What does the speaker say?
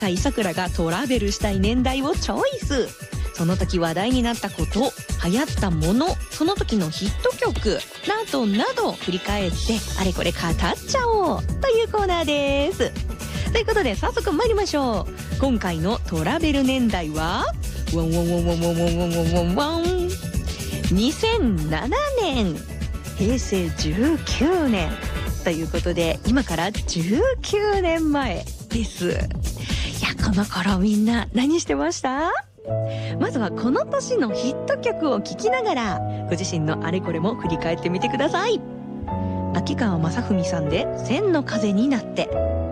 井さくらがトラベルしたい年代をチョイス。その時話題になったこと、流行ったもの、その時のヒット曲などなど振り返ってあれこれ語っちゃおうというコーナーです。ということで早速参りましょう。今回のトラベル年代はワンワンワンワンワンワンワンワンワン2007年、平成19年ということで、今から19年前です。いや、この頃みんな何してました？まずはこの年のヒット曲を聴きながら、ご自身のあれこれも振り返ってみてください。秋川雅史さんで千の風になって。